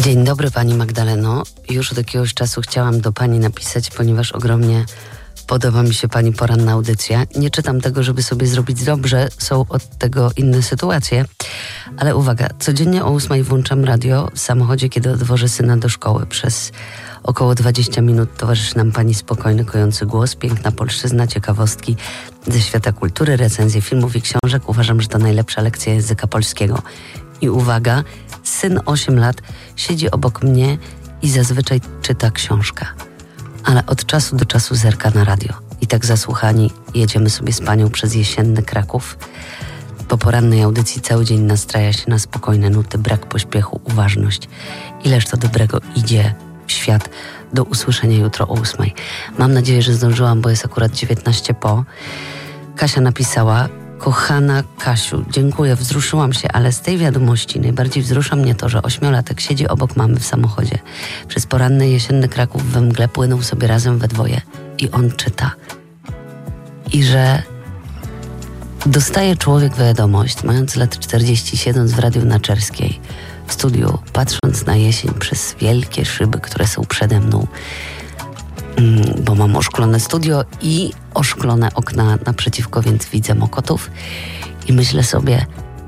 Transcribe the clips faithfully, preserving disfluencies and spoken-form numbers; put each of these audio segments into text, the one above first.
Dzień dobry Pani Magdaleno. Już od jakiegoś czasu chciałam do Pani napisać, ponieważ ogromnie podoba mi się Pani poranna audycja. Nie czytam tego, żeby sobie zrobić dobrze, są od tego inne sytuacje. Ale uwaga, codziennie o ósmej włączam radio w samochodzie, kiedy odwożę syna do szkoły. Przez około dwadzieścia minut towarzyszy nam Pani spokojny, kojący głos, piękna polszczyzna, ciekawostki ze świata kultury, recenzje filmów i książek. Uważam, że to najlepsza lekcja języka polskiego. I uwaga, syn osiem lat siedzi obok mnie i zazwyczaj czyta książkę. Ale od czasu do czasu zerka na radio. I tak zasłuchani jedziemy sobie z Panią przez jesienny Kraków. Po porannej audycji cały dzień nastraja się na spokojne nuty, brak pośpiechu, uważność. Ileż to dobrego idzie w świat. Do usłyszenia jutro o ósmej. Mam nadzieję, że zdążyłam, bo jest akurat dziewiętnaście po. Kasia napisała: kochana Kasiu, dziękuję, wzruszyłam się, ale z tej wiadomości najbardziej wzrusza mnie to, że ośmiolatek siedzi obok mamy w samochodzie. Przez poranny jesienny Kraków we mgle płynął sobie razem we dwoje i on czyta. I że dostaje człowiek wiadomość, mając lat czterdzieści, siedząc w Radiu Naczerskiej, w studiu, patrząc na jesień przez wielkie szyby, które są przede mną, bo mam oszklone studio i oszklone okna naprzeciwko, więc widzę mokotów i myślę sobie,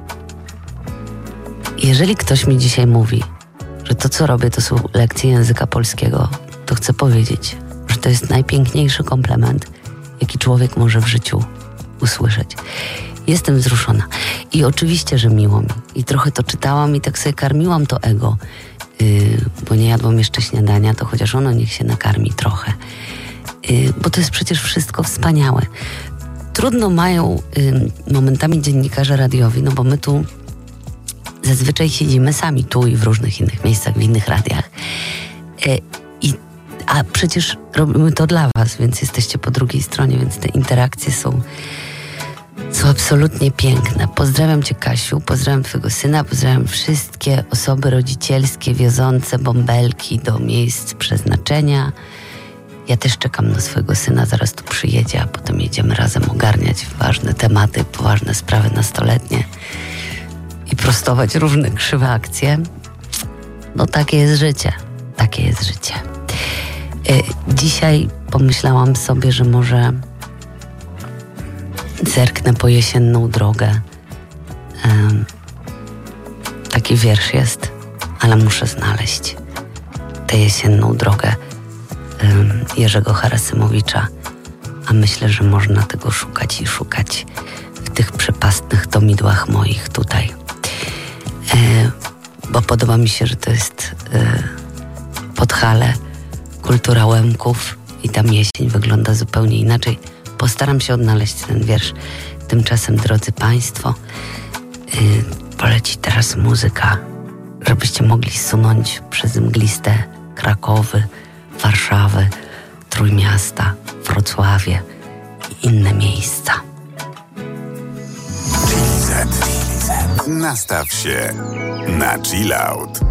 jeżeli ktoś mi dzisiaj mówi, że to, co robię, to są lekcje języka polskiego, to chcę powiedzieć, że to jest najpiękniejszy komplement, jaki człowiek może w życiu usłyszeć. Jestem wzruszona i oczywiście, że miło mi i trochę to czytałam i tak sobie karmiłam to ego, Yy, bo nie jadłam jeszcze śniadania, to chociaż ono niech się nakarmi trochę. Yy, bo to jest przecież wszystko wspaniałe. Trudno mają yy, momentami dziennikarze radiowi, no bo my tu zazwyczaj siedzimy sami, tu i w różnych innych miejscach, w innych radiach. Yy, i, a przecież robimy to dla was, więc jesteście po drugiej stronie, więc te interakcje są są absolutnie piękne. Pozdrawiam Cię, Kasiu, pozdrawiam Twojego syna, pozdrawiam wszystkie osoby rodzicielskie wiozące bąbelki do miejsc przeznaczenia. Ja też czekam na swojego syna, zaraz tu przyjedzie, a potem jedziemy razem ogarniać ważne tematy, poważne sprawy nastoletnie i prostować różne krzywe akcje. No takie jest życie, takie jest życie. Yy, dzisiaj pomyślałam sobie, że może zerknę po jesienną drogę. Um, taki wiersz jest, ale muszę znaleźć tę jesienną drogę um, Jerzego Harasymowicza, a myślę, że można tego szukać i szukać w tych przepastnych tomidłach moich tutaj. E, bo podoba mi się, że to jest e, Podhale, kultura Łemków i tam jesień wygląda zupełnie inaczej. Postaram się odnaleźć ten wiersz. Tymczasem, drodzy Państwo, yy, poleci teraz muzyka, żebyście mogli sunąć przez mgliste Krakowy, Warszawy, Trójmiasta, Wrocławie i inne miejsca. Chili Z. Nastaw się na chill out.